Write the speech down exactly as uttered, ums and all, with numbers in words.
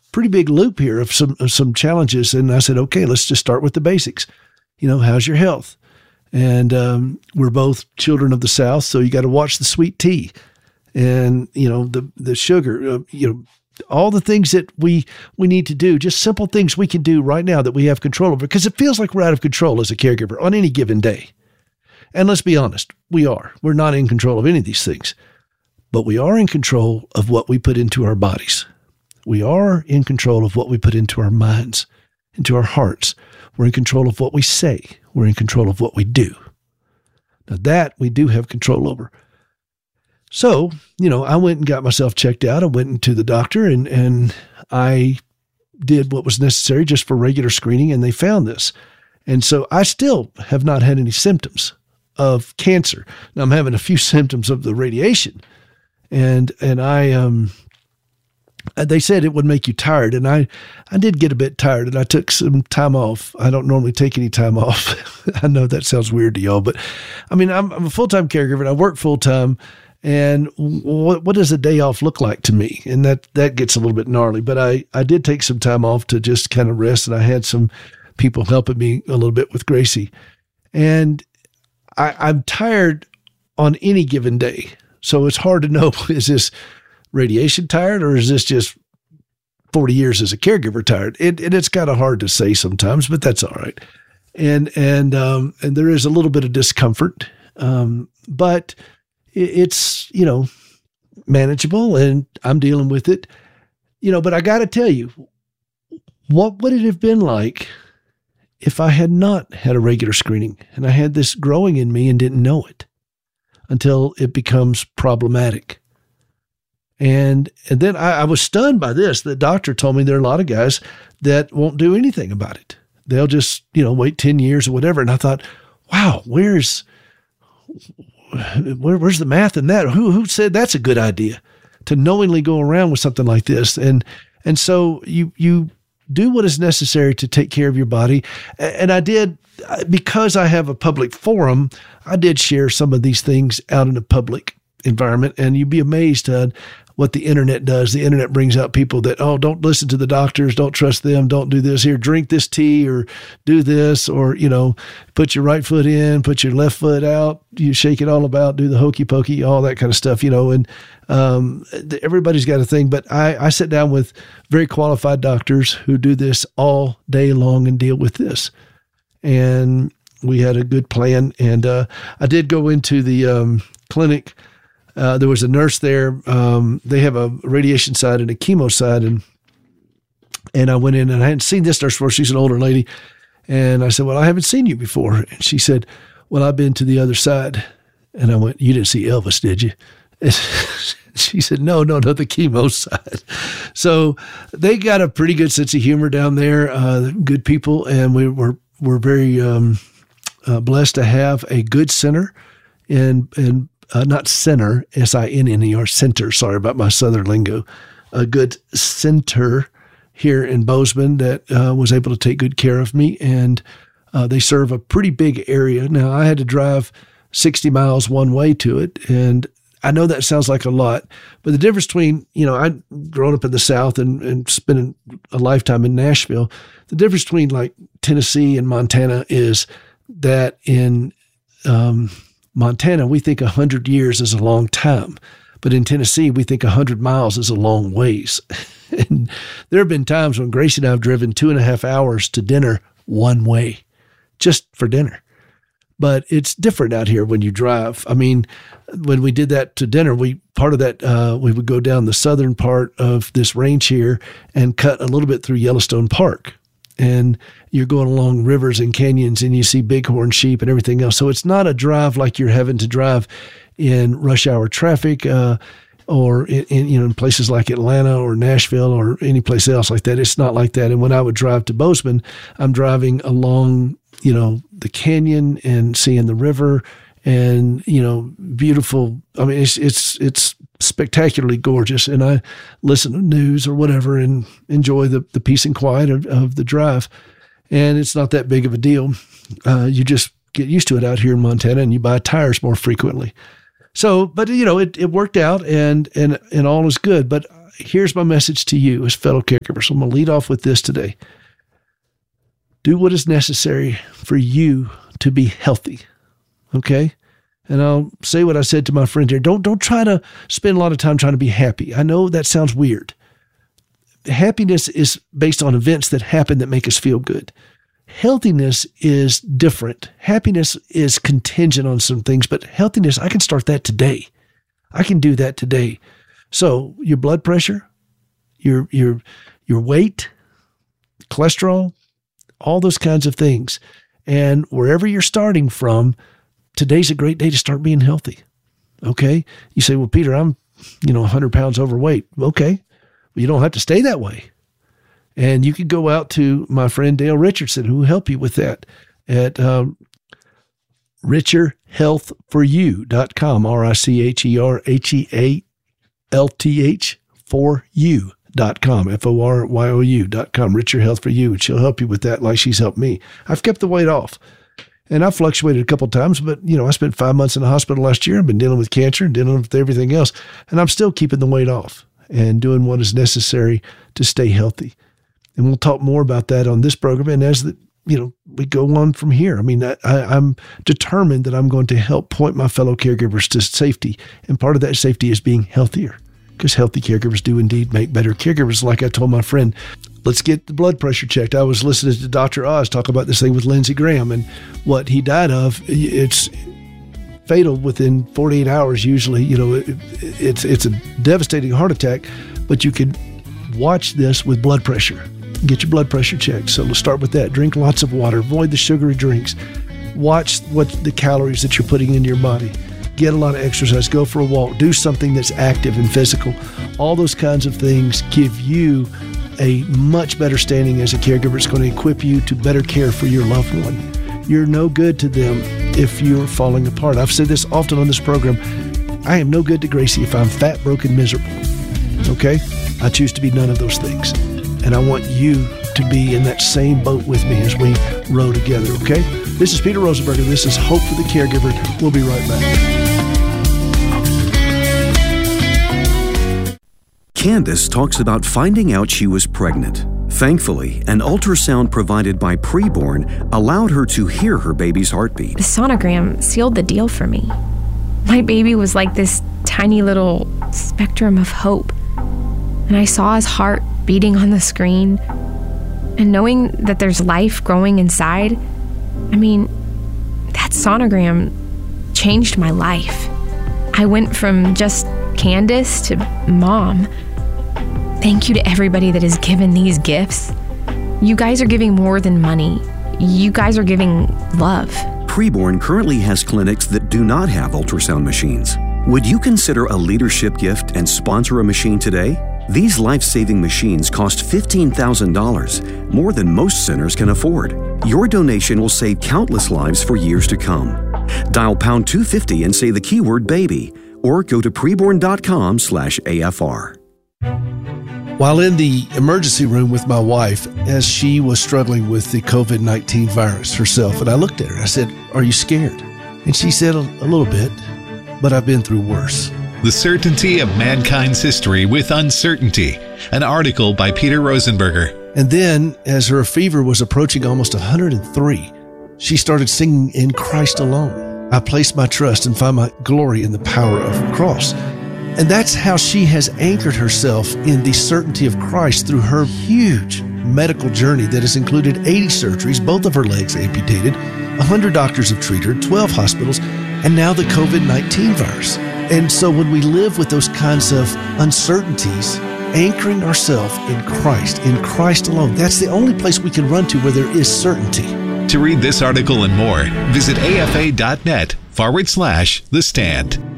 pretty big loop here of some of some challenges. And I said, okay, let's just start with the basics. You know, how's your health? And um, we're both children of the South, so you got to watch the sweet tea and, you know, the the sugar, uh, you know, all the things that we we need to do, just simple things we can do right now that we have control over, because it feels like we're out of control as a caregiver on any given day. And let's be honest, we are. We're not in control of any of these things, but we are in control of what we put into our bodies. We are in control of what we put into our minds, into our hearts. We're in control of what we say. We're in control of what we do. Now that we do have control over. So, you know, I went and got myself checked out. I went into the doctor and, and I did what was necessary just for regular screening, and they found this. And so I still have not had any symptoms of cancer. Now I'm having a few symptoms of the radiation, and, and I, um, they said it would make you tired. And I, I did get a bit tired, and I took some time off. I don't normally take any time off. I know that sounds weird to y'all, but I mean, I'm, I'm a full-time caregiver and I work full-time. And what, what does a day off look like to me? And that, that gets a little bit gnarly, but I, I did take some time off to just kind of rest. And I had some people helping me a little bit with Gracie, and I, I'm tired on any given day. So it's hard to know, is this radiation tired, or is this just forty years as a caregiver tired? It, it, it's kind of hard to say sometimes, but that's all right. And, and, um, and there is a little bit of discomfort. Um, but it, it's, you know, manageable, and I'm dealing with it, you know, but I got to tell you, what would it have been like if I had not had a regular screening and I had this growing in me and didn't know it until it becomes problematic? And and then I, I was stunned by this. The doctor told me there are a lot of guys that won't do anything about it. They'll just, you know, wait ten years or whatever. And I thought, wow, where's where, where's the math in that? Who who said that's a good idea to knowingly go around with something like this? And and so you you do what is necessary to take care of your body. And I did, because I have a public forum, I did share some of these things out in a public environment, and you'd be amazed at what the internet does. The internet brings out people that, oh, don't listen to the doctors, don't trust them, don't do this here, drink this tea, or do this, or, you know, put your right foot in, put your left foot out, you shake it all about, do the hokey pokey, all that kind of stuff, you know, and um, everybody's got a thing. But I, I sit down with very qualified doctors who do this all day long and deal with this. And we had a good plan. And uh, I did go into the um, clinic. Uh, there was a nurse there. Um, they have a radiation side and a chemo side. And, and I went in, and I hadn't seen this nurse before. She's an older lady. And I said, well, I haven't seen you before. And she said, well, I've been to the other side. And I went, you didn't see Elvis, did you? And she said, no, no, no, the chemo side. So they got a pretty good sense of humor down there. Uh, good people. And we were, we're very um, uh, blessed to have a good center and, and, Uh, not center, S I N N E R, center. Sorry about my Southern lingo. A good center here in Bozeman that uh, was able to take good care of me. And uh, they serve a pretty big area. Now, I had to drive sixty miles one way to it. And I know that sounds like a lot, but the difference between, you know, I'd grown up in the South and, and spending a lifetime in Nashville. The difference between like Tennessee and Montana is that in, um, Montana, we think one hundred years is a long time, but in Tennessee, we think one hundred miles is a long ways. And there have been times when Gracie and I have driven two and a half hours to dinner one way, just for dinner. But it's different out here when you drive. I mean, when we did that to dinner, we part of that, uh, we would go down the southern part of this range here and cut a little bit through Yellowstone Park. And you're going along rivers and canyons, and you see bighorn sheep and everything else. So it's not a drive like you're having to drive in rush hour traffic uh, or in, in, you know, in places like Atlanta or Nashville or any place else like that. It's not like that. And when I would drive to Bozeman, I'm driving along, you know, the canyon and seeing the river and, you know, beautiful. I mean, it's, it's, it's spectacularly gorgeous. And I listen to news or whatever and enjoy the, the peace and quiet of, of the drive. And it's not that big of a deal. Uh, you just get used to it out here in Montana, and you buy tires more frequently. So, but you know, it, it worked out, and, and, and all is good. But here's my message to you as fellow caregivers. I'm going to lead off with this today. Do what is necessary for you to be healthy, okay? And I'll say what I said to my friend here. Don't, don't try to spend a lot of time trying to be happy. I know that sounds weird. Happiness is based on events that happen that make us feel good. Healthiness is different. Happiness is contingent on some things, but healthiness, I can start that today. I can do that today. So your blood pressure, your, your, your weight, cholesterol, all those kinds of things. And wherever you're starting from, today's a great day to start being healthy. Okay. You say, well, Peter, I'm, you know, one hundred pounds overweight. Okay. Well, you don't have to stay that way. And you could go out to my friend Dale Richardson, who will help you with that at um, richer health for you dot com, R I C H E R H E A L T H for you. Dot com, F O R Y O U dot com, Richer Health for You. And she'll help you with that like she's helped me. I've kept the weight off. And I've fluctuated a couple of times, but, you know, I spent five months in the hospital last year. I've been dealing with cancer and dealing with everything else. And I'm still keeping the weight off and doing what is necessary to stay healthy. And we'll talk more about that on this program. And as the, you know, we go on from here, I mean, I, I'm determined that I'm going to help point my fellow caregivers to safety. And part of that safety is being healthier. Because healthy caregivers do indeed make better caregivers. Like I told my friend, let's get the blood pressure checked. I was listening to Doctor Oz talk about this thing with Lindsey Graham and what he died of. It's fatal within forty-eight hours usually. You know, it, it's it's a devastating heart attack, but you could watch this with blood pressure. Get your blood pressure checked. So let's start with that. Drink lots of water. Avoid the sugary drinks. Watch what the calories that you're putting into your body. Get a lot of exercise, go for a walk, do something that's active and physical. All those kinds of things give you a much better standing as a caregiver. It's going to equip you to better care for your loved one. You're no good to them if you're falling apart. I've said this often on this program. I am no good to Gracie if I'm fat, broken, miserable. Okay? I choose to be none of those things. And I want you to be in that same boat with me as we row together, okay? This is Peter Rosenberger. This is Hope for the Caregiver. We'll be right back. Candace talks about finding out she was pregnant. Thankfully, an ultrasound provided by Preborn allowed her to hear her baby's heartbeat. The sonogram sealed the deal for me. My baby was like this tiny little spectrum of hope. And I saw his heart beating on the screen. And knowing that there's life growing inside, I mean, that sonogram changed my life. I went from just Candace to mom. Thank you to everybody that has given these gifts. You guys are giving more than money. You guys are giving love. Preborn currently has clinics that do not have ultrasound machines. Would you consider a leadership gift and sponsor a machine today? These life-saving machines cost fifteen thousand dollars, more than most centers can afford. Your donation will save countless lives for years to come. Dial pound two fifty and say the keyword baby, or go to preborn.com slash AFR. While in the emergency room with my wife, as she was struggling with the covid nineteen virus herself, and I looked at her, I said, "Are you scared?" And she said, a, a little bit, but I've been through worse. The Certainty of Mankind's History with Uncertainty, an article by Peter Rosenberger. And then, as her fever was approaching almost one hundred three, she started singing In Christ Alone. I place my trust and find my glory in the power of the cross. And that's how she has anchored herself in the certainty of Christ through her huge medical journey that has included eighty surgeries, both of her legs amputated, one hundred doctors have treated her, twelve hospitals, and now the covid nineteen virus. And so when we live with those kinds of uncertainties, anchoring ourselves in Christ, in Christ alone, that's the only place we can run to where there is certainty. To read this article and more, visit afa.net forward slash The Stand.